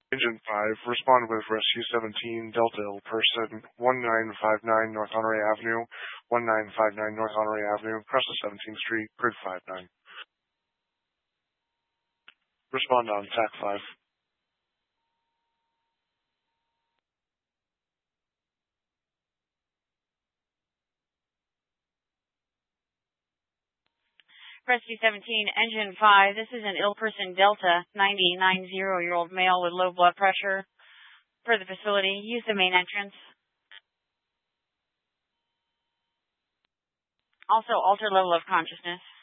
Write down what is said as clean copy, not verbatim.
Engine 5, respond with Rescue 17, Delta Ill Person, 1959 North Honore Avenue, 1959 North Honore Avenue, across the 17th Street, grid 59. Respond on TAC 5. Rescue 17, Engine 5, this is an ill person Delta, 90-year-old male with low blood pressure. For the facility, use the main entrance. Also, alter level of consciousness.